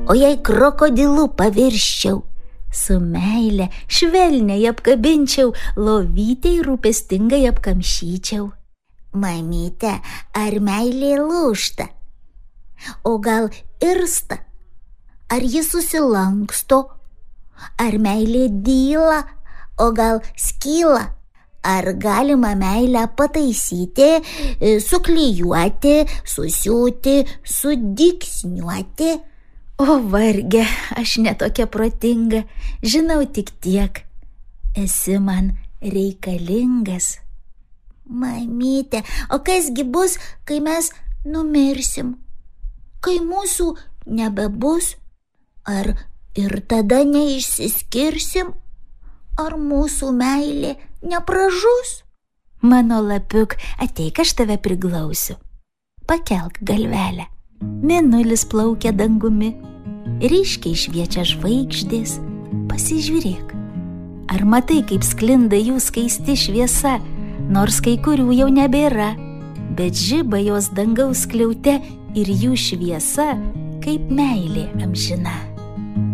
o jei krokodilu pavirščiau, su meile švelniai apkabinčiau, lovytei rūpestingai apkamšyčiau. Mamyte, ar meilė lūžta? O gal irsta? Ar ji susilanksto? Ar meilė dyla? O gal skyla? Ar galima meilę pataisyti, suklijuoti, susiūti, sudygsniuoti? O varge, aš netokia protinga, žinau tik tiek. Esi man reikalingas. Mamyte, o kasgi bus, kai mes numirsim? Kai mūsų nebebus? Ar ir tada neišsiskirsim? Ar mūsų meilė nepražus? Mano lapiuk, ateik, aš tave priglausiu. Pakelk galvelę. Mėnulis plaukia dangumi, ryškiai šviečia žvaigždės. Pasižiūrėk. Ar matai, kaip sklinda jų skaisti šviesa, nors kai kurių jau nebėra, bet žiba jos dangaus skliaute ir jų šviesa kaip meilė amžina.